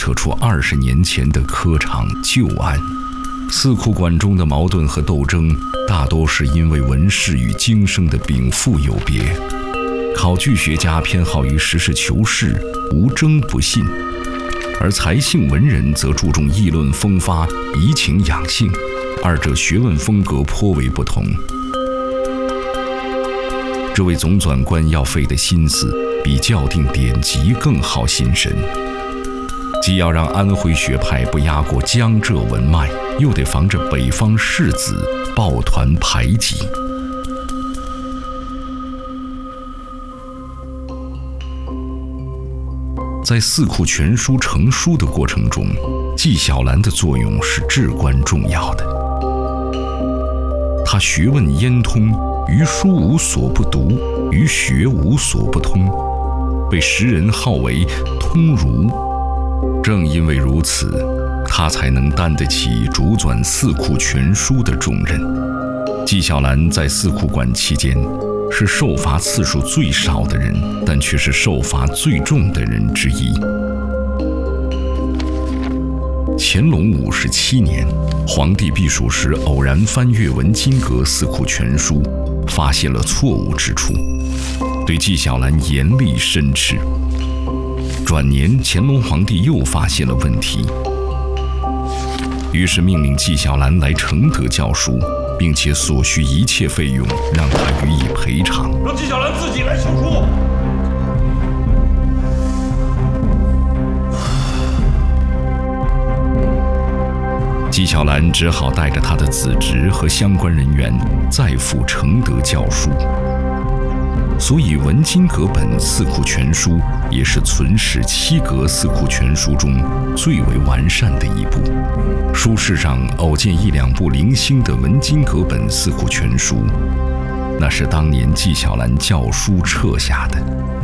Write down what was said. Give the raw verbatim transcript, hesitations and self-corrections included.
测出二十年前的科场旧案。四库馆中的矛盾和斗争，大多是因为文士与经生的禀赋有别。考据学家偏好于实事求是，无争不信，而才性文人则注重议论风发，怡情养性，二者学问风格颇为不同。这位总纂官要费的心思，比校订典籍更耗心神，既要让安徽学派不压过江浙文脉，又得防着北方士子抱团排挤。在四库全书成书的过程中，纪晓岚的作用是至关重要的。他学问焉通，于书无所不读，于学无所不通，被时人号为通儒。正因为如此，他才能担得起主纂四库全书的重任。纪晓岚在四库馆期间是受罚次数最少的人，但却是受罚最重的人之一。乾隆五十七年，皇帝避暑时偶然翻阅文津阁四库全书，发现了错误之处，对纪晓岚严厉申斥。转年，乾隆皇帝又发现了问题，于是命令纪晓岚来承德教书，并且所需一切费用让他予以赔偿。 让纪晓岚自己来求书。 纪晓岚只好带着他的子侄和相关人员再赴承德教书。所以文津阁本四库全书也是存世七阁四库全书中最为完善的一部。书市上偶见一两部零星的文津阁本四库全书，那是当年纪晓岚教书撤下的。